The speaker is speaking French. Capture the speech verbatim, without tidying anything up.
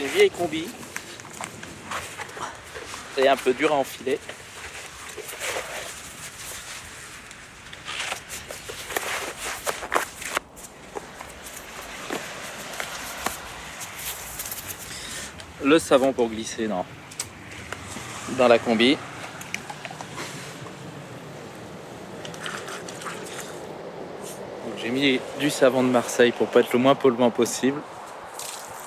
vieille combi. C'est un peu dur à enfiler. Le savon pour glisser, non. Dans la combi. J'ai mis du savon de Marseille pour pas être le moins polluant possible.